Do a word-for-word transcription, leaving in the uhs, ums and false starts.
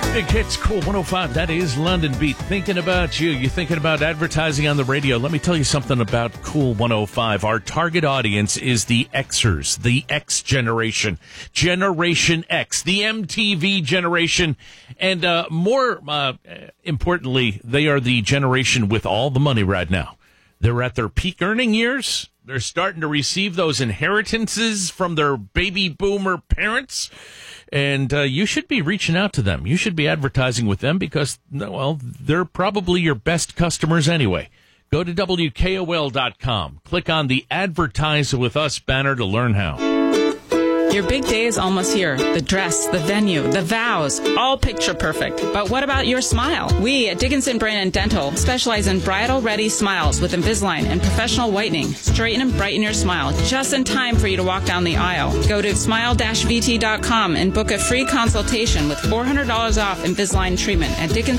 Big Hits, Cool one oh five. That is London Beat. Thinking about you. You're thinking about advertising on the radio. Let me tell you something about Cool one oh five. Our target audience is the Xers, the X generation, Generation X, the M T V generation. And uh, more uh, importantly, they are the generation with all the money right now. They're at their peak earning years. They're starting to receive those inheritances from their baby boomer parents. And uh, you should be reaching out to them. You should be advertising with them because, well, they're probably your best customers anyway. Go to W K O L dot com. Click on the Advertise with Us banner to learn how. Your big day is almost here. The dress, the venue, the vows, all picture perfect. But what about your smile? We at Dickinson Brandon Dental specialize in bridal-ready smiles with Invisalign and professional whitening. Straighten and brighten your smile just in time for you to walk down the aisle. Go to smile dash v t dot com and book a free consultation with four hundred dollars off Invisalign treatment at Dickinson